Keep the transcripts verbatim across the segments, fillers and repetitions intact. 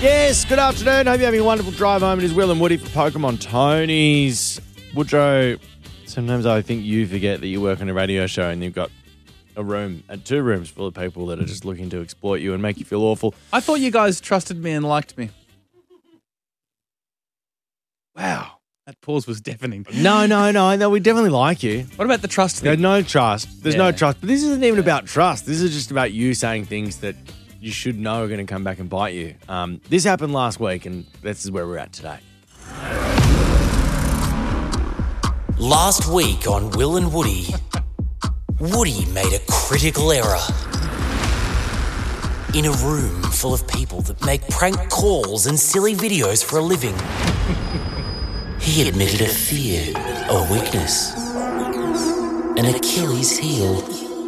Yes, good afternoon. Hope you're having a wonderful drive home. It is Will and Woody for Pokemon Tony's. Woodrow, sometimes I think you forget that you work on a radio show and you've got a room and two rooms full of people that are just looking to exploit you and make you feel awful. I thought you guys trusted me and liked me. Wow. That pause was deafening. No, no, no, no. We definitely like you. What about the trust There's thing? no trust. There's Yeah. no trust. But this isn't even about trust. This is just about you saying things that you should know are going to come back and bite you. Um, this happened last week, and this is where we're at today. Last week on Will and Woody, Woody made a critical error. In a room full of people that make prank calls and silly videos for a living, he admitted a fear, a weakness, an Achilles heel.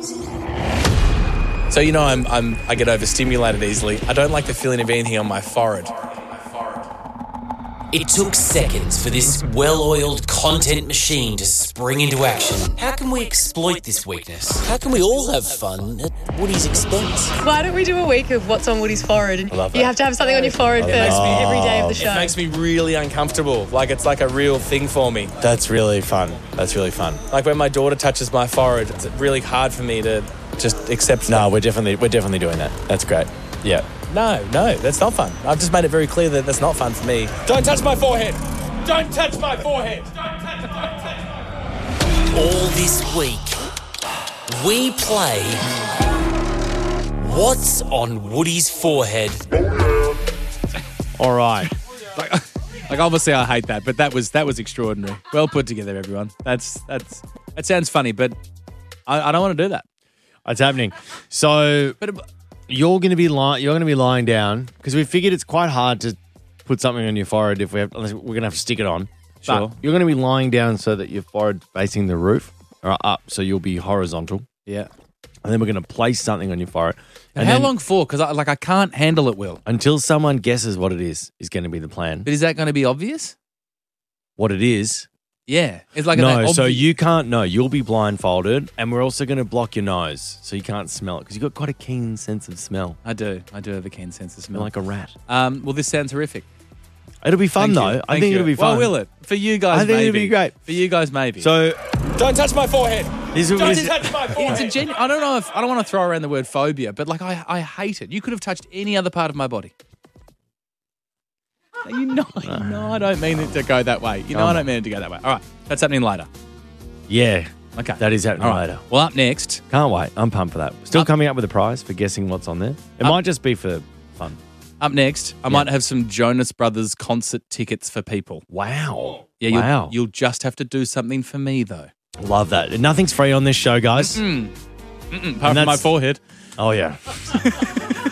So, you know, I'm, I'm, I get overstimulated easily. I don't like the feeling of anything on my forehead. It took seconds for this well-oiled content machine to spring into action. How can we exploit this weakness? How can we all have fun at Woody's expense? Why don't we do a week of what's on Woody's forehead? And I love you that. have to have something on your forehead first every day of the show. It makes me really uncomfortable. Like it's like a real thing for me. That's really fun. That's really fun. Like when my daughter touches my forehead, it's really hard for me to just accept No, that. we're definitely we're definitely doing that. That's great. Yeah. No, no, that's not fun. I've just made it very clear that that's not fun for me. Don't touch my forehead. Don't touch my forehead. Don't touch, don't touch my forehead. All this week, we play What's on Woody's Forehead? All right. Like, like obviously I hate that, but that was that was extraordinary. Well put together, everyone. That's that's that sounds funny, but I, I don't want to do that. It's happening. So But you're going to be li- you're going to be lying down because we figured it's quite hard to put something on your forehead if we have unless we're going to have to stick it on. Sure. But you're going to be lying down so that your forehead's facing the roof or up, so you'll be horizontal. yeah. And then we're going to place something on your forehead. And how then long for? Because I, like I can't handle it, Will. until someone guesses what it is is going to be the plan. But is that going to be obvious? What it is. Yeah. It's like No, an so obvi- you can't know. You'll be blindfolded, and we're also going to block your nose so you can't smell it because you've got quite a keen sense of smell. I do. I do have a keen sense of You're smell. like a rat. Um, well, this sounds horrific. It'll be fun, Thank though. you. I Thank think you. it'll be fun. Well, will it? For you guys, I think maybe. it'll be great. For you guys, maybe. So Don't touch my forehead. this will Don't be. touch my it's forehead. a genu- I don't know if I don't want to throw around the word phobia, but like I, I hate it. You could have touched any other part of my body. You know, you know I don't mean it to go that way. You know I don't mean it to go that way. All right, that's happening later. Yeah, Okay, that is happening All right. later. Well, up next, Can't wait. I'm pumped for that. Still Up- coming up with a prize for guessing what's on there. It Up- might just be for fun. up next, I might have some Jonas Brothers concert tickets for people. Wow. Yeah, you'll, wow. you'll just have to do something for me though. Love that. Nothing's free on this show, guys. Apart from that's- my forehead. Oh, yeah.